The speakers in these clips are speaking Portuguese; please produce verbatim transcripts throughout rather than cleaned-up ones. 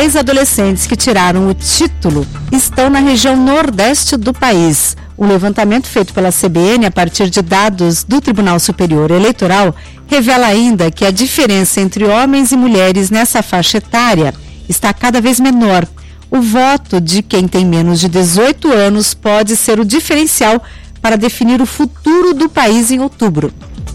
dez adolescentes que tiraram o título estão na região nordeste do país. Um levantamento feito pela C B N a partir de dados do Tribunal Superior Eleitoral revela ainda que a diferença entre homens e mulheres nessa faixa etária está cada vez menor. O voto de quem tem menos de dezoito anos pode ser o diferencial para definir o futuro do país em outubro.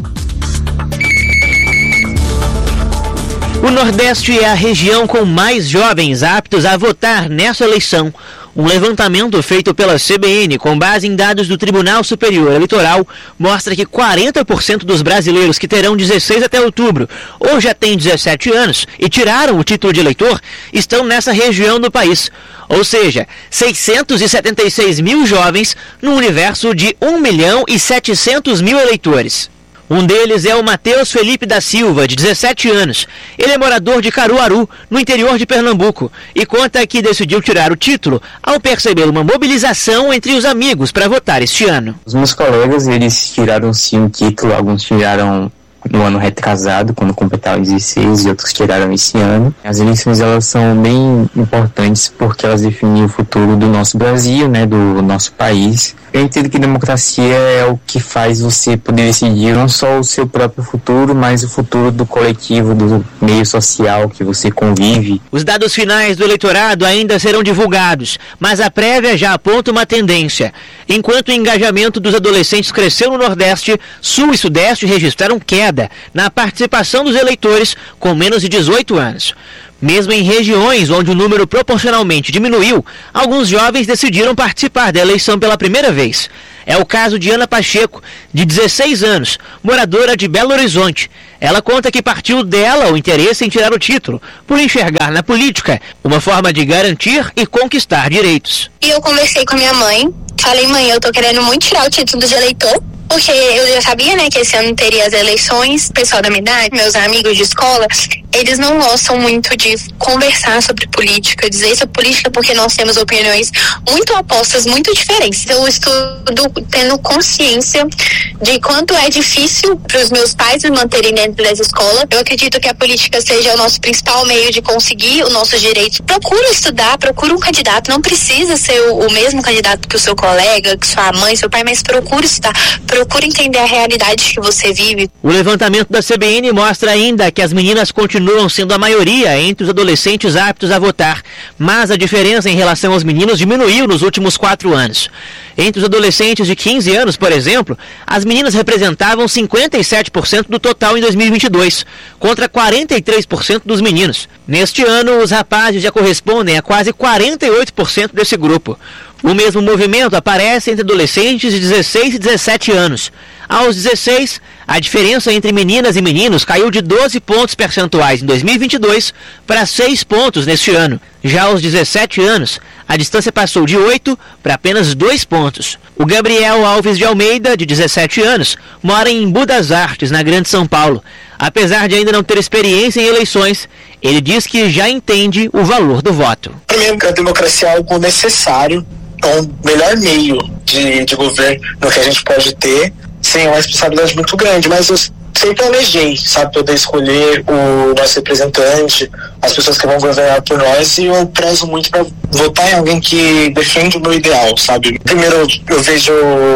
O Nordeste é a região com mais jovens aptos a votar nessa eleição. Um levantamento feito pela C B N com base em dados do Tribunal Superior Eleitoral mostra que quarenta por cento dos brasileiros que terão dezesseis até outubro ou já têm dezessete anos e tiraram o título de eleitor estão nessa região do país. Ou seja, seiscentos e setenta e seis mil jovens no universo de um milhão e setecentos mil eleitores. Um deles é o Matheus Felipe da Silva, de dezessete anos. Ele é morador de Caruaru, no interior de Pernambuco, e conta que decidiu tirar o título ao perceber uma mobilização entre os amigos para votar este ano. Os meus colegas, eles tiraram sim o título, alguns tiraram no ano retrasado, quando completaram dezesseis, e outros tiraram esse ano. As eleições, elas são bem importantes porque elas definem o futuro do nosso Brasil, né, do nosso país. Eu entendo que democracia é o que faz você poder decidir não só o seu próprio futuro, mas o futuro do coletivo, do meio social que você convive. Os dados finais do eleitorado ainda serão divulgados, mas a prévia já aponta uma tendência. Enquanto o engajamento dos adolescentes cresceu no Nordeste, Sul e Sudeste registraram queda na participação dos eleitores com menos de dezoito anos. Mesmo em regiões onde o número proporcionalmente diminuiu, alguns jovens decidiram participar da eleição pela primeira vez. É o caso de Ana Pacheco, de dezesseis anos, moradora de Belo Horizonte. Ela conta que partiu dela o interesse em tirar o título, por enxergar na política uma forma de garantir e conquistar direitos. E eu conversei com a minha mãe, falei, mãe, eu tô querendo muito tirar o título de eleitor, porque eu já sabia, né, que esse ano teria as eleições. O pessoal da minha idade, meus amigos de escola, eles não gostam muito de conversar sobre política, dizer sobre política, porque nós temos opiniões muito opostas, muito diferentes. Eu estudo tendo consciência de quanto é difícil para os meus pais me manterem dentro dessa escola. Eu acredito que a política seja o nosso principal meio de conseguir os nossos direitos. Procura estudar, procura um candidato. Não precisa ser o, o mesmo candidato que o seu colega, que sua mãe, seu pai, mas procura estudar. Procura entender a realidade que você vive. O levantamento da C B N mostra ainda que as meninas continuam sendo a maioria entre os adolescentes aptos a votar, mas a diferença em relação aos meninos diminuiu nos últimos quatro anos. Entre os adolescentes de quinze anos, por exemplo, as meninas representavam cinquenta e sete por cento do total em dois mil e vinte e dois, contra quarenta e três por cento dos meninos. Neste ano, os rapazes já correspondem a quase quarenta e oito por cento desse grupo. O mesmo movimento aparece entre adolescentes de dezesseis e dezessete anos. Aos dezesseis, a diferença entre meninas e meninos caiu de doze pontos percentuais em dois mil e vinte e dois para seis pontos neste ano. Já aos dezessete anos, a distância passou de oito para apenas dois pontos. O Gabriel Alves de Almeida, de dezessete anos, mora em Embu das Artes, na Grande São Paulo. Apesar de ainda não ter experiência em eleições, ele diz que já entende o valor do voto. Primeiro, que a democracia é algo necessário, é o melhor meio de, de governo que a gente pode ter. Sim, é uma responsabilidade muito grande, mas eu sempre planejei, sabe, poder escolher o nosso representante, as pessoas que vão governar por nós, e eu prezo muito para votar em alguém que defende o meu ideal, sabe. Primeiro, eu vejo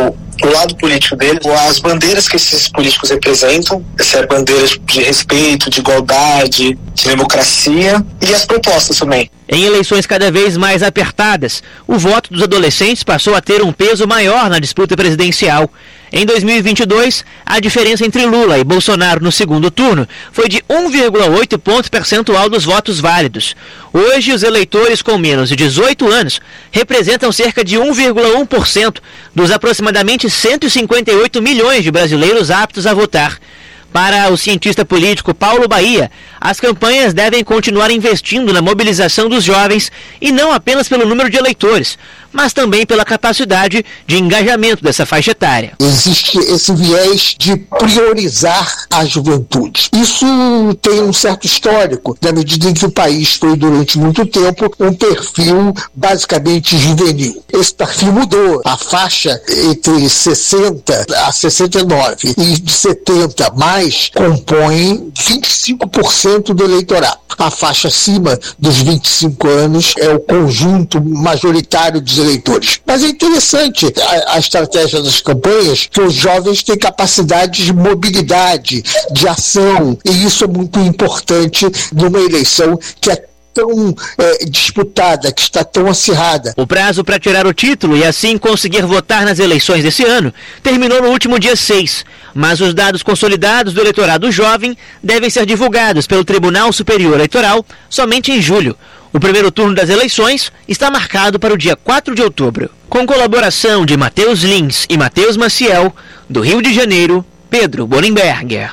o lado político dele, as bandeiras que esses políticos representam, essa bandeira de respeito, de igualdade, de democracia, e as propostas também. Em eleições cada vez mais apertadas, o voto dos adolescentes passou a ter um peso maior na disputa presidencial. Em dois mil e vinte e dois, a diferença entre Lula e Bolsonaro no segundo turno foi de um vírgula oito ponto percentual dos votos válidos. Hoje, os eleitores com menos de dezoito anos representam cerca de um vírgula um por cento dos aproximadamente cento e cinquenta e oito milhões de brasileiros aptos a votar. Para o cientista político Paulo Bahia, as campanhas devem continuar investindo na mobilização dos jovens e não apenas pelo número de eleitores, mas também pela capacidade de engajamento dessa faixa etária. Existe esse viés de priorizar a juventude. Isso tem um certo histórico, na medida em que o país foi durante muito tempo um perfil basicamente juvenil. Esse perfil mudou. A faixa entre sessenta a sessenta e nove e de setenta mais compõe vinte e cinco por cento segmento do eleitorado. A faixa acima dos vinte e cinco anos é o conjunto majoritário dos eleitores. Mas é interessante a, a estratégia das campanhas, que os jovens têm capacidade de mobilidade, de ação, e isso é muito importante numa eleição que é tão é, disputada, que está tão acirrada. O prazo para tirar o título e assim conseguir votar nas eleições desse ano terminou no último dia seis, mas os dados consolidados do eleitorado jovem devem ser divulgados pelo Tribunal Superior Eleitoral somente em julho. O primeiro turno das eleições está marcado para o dia quatro de outubro. Com colaboração de Matheus Lins e Matheus Maciel, do Rio de Janeiro, Pedro Bolenberger.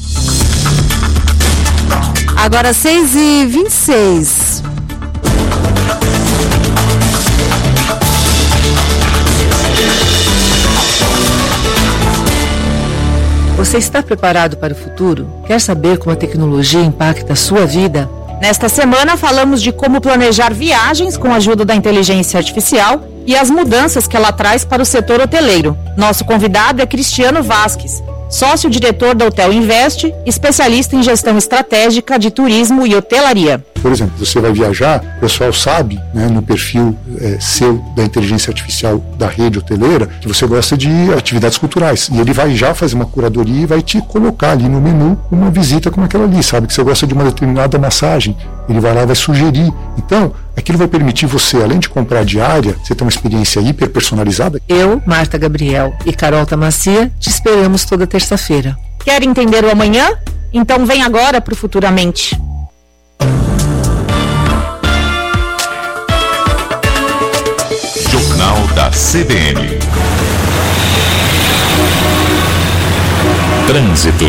Agora seis e vinte e seis. Você está preparado para o futuro? Quer saber como a tecnologia impacta a sua vida? Nesta semana falamos de como planejar viagens com a ajuda da inteligência artificial e as mudanças que ela traz para o setor hoteleiro. Nosso convidado é Cristiano Vasques, sócio-diretor da Hotel Invest, especialista em gestão estratégica de turismo e hotelaria. Por exemplo, você vai viajar, o pessoal sabe, né, no perfil é, seu da inteligência artificial da rede hoteleira, que você gosta de atividades culturais. E ele vai já fazer uma curadoria e vai te colocar ali no menu uma visita como aquela ali, sabe? Que você gosta de uma determinada massagem, ele vai lá e vai sugerir. Então, aquilo vai permitir você, além de comprar diária, você ter uma experiência hiper personalizada. Eu, Marta Gabriel e Carol Tamacia te esperamos toda terça-feira. Quer entender o amanhã? Então vem agora para o Futuramente. Jornal da C B N. Trânsito.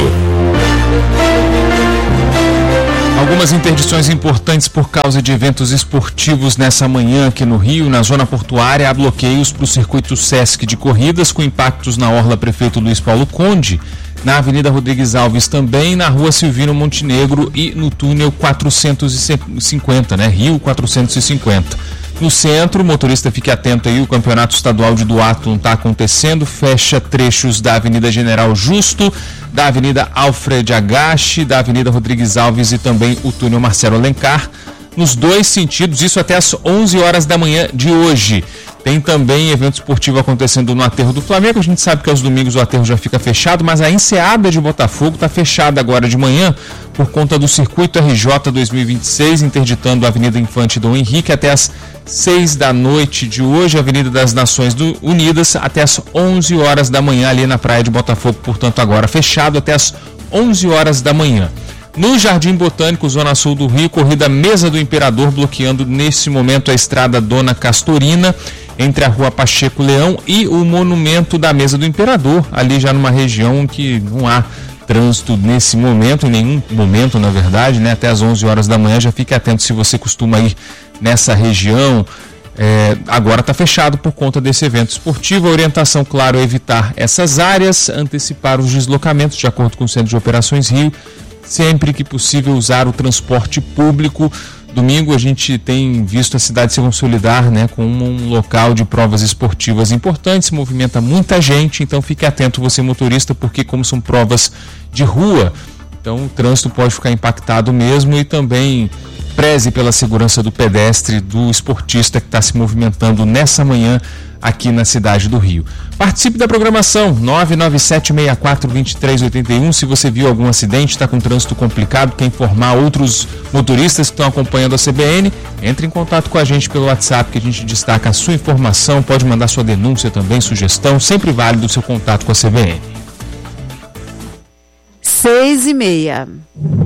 Algumas interdições importantes por causa de eventos esportivos nessa manhã aqui no Rio. Na zona portuária, há bloqueios para o circuito Sesc de corridas, com impactos na Orla Prefeito Luiz Paulo Conde, na Avenida Rodrigues Alves também, na Rua Silvino Montenegro e no túnel quatrocentos e cinquenta, né? Rio quatrocentos e cinquenta. No centro, o motorista fique atento aí, o Campeonato Estadual de Duatlon está acontecendo, fecha trechos da Avenida General Justo, da Avenida Alfred Agache, da Avenida Rodrigues Alves e também o túnel Marcelo Alencar, nos dois sentidos, isso até às onze horas da manhã de hoje. Tem também evento esportivo acontecendo no Aterro do Flamengo. A gente sabe que aos domingos o aterro já fica fechado, mas a Enseada de Botafogo está fechada agora de manhã por conta do Circuito R J dois mil e vinte e seis, interditando a Avenida Infante Dom Henrique até as seis da noite de hoje, a Avenida das Nações Unidas até as onze horas da manhã ali na Praia de Botafogo, portanto agora fechado até as onze horas da manhã. No Jardim Botânico, Zona Sul do Rio, corrida Mesa do Imperador, bloqueando nesse momento a estrada Dona Castorina, entre a Rua Pacheco Leão e o Monumento da Mesa do Imperador, ali já numa região que não há trânsito nesse momento, em nenhum momento na verdade, né? Até às onze horas da manhã, já fique atento se você costuma ir nessa região. É, agora está fechado por conta desse evento esportivo. A orientação, claro, é evitar essas áreas, antecipar os deslocamentos de acordo com o Centro de Operações Rio, sempre que possível usar o transporte público. Domingo a gente tem visto a cidade se consolidar, né, com um local de provas esportivas importantes, movimenta muita gente, então fique atento você motorista, porque como são provas de rua, então o trânsito pode ficar impactado mesmo, e também preze pela segurança do pedestre, do esportista que está se movimentando nessa manhã aqui na cidade do Rio. Participe da programação nove nove sete seis quatro dois três oito um. Se você viu algum acidente, está com trânsito complicado, quer informar outros motoristas que estão acompanhando a C B N, entre em contato com a gente pelo WhatsApp, que a gente destaca a sua informação, pode mandar sua denúncia também, sugestão, sempre válido o seu contato com a C B N. Seis e meia.